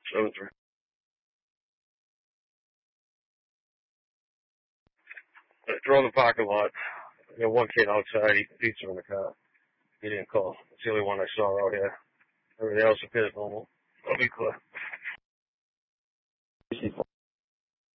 7-3. I drove the parking lot. I got one kid outside eating pizza in the car. He didn't call. It's the only one I saw out here. Everything else appears normal. I'll be clear.